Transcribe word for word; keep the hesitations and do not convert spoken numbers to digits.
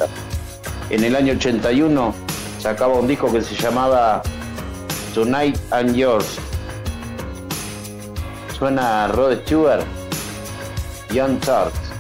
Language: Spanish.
setenta. En el año ochenta y uno sacaba un disco que se llamaba Tonight I'm Yours. Suena Rod Stewart, Young Turks.